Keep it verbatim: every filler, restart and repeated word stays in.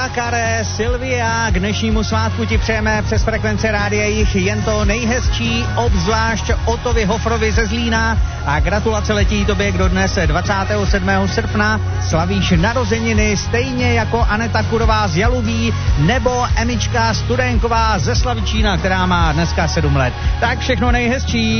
Eva, Kare, Silvia, k dnešnímu svátku ti přejeme přes frekvence rádia jich jen to nejhezčí, obzvlášť Otovi Hofrovi ze Zlína a gratulace letí tobě, kdo dnes dvacátého sedmého srpna slavíš narozeniny, stejně jako Aneta Kurová z Jalubí nebo Emička Studenková ze Slavičína, která má dneska sedm let. Tak všechno nejhezčí.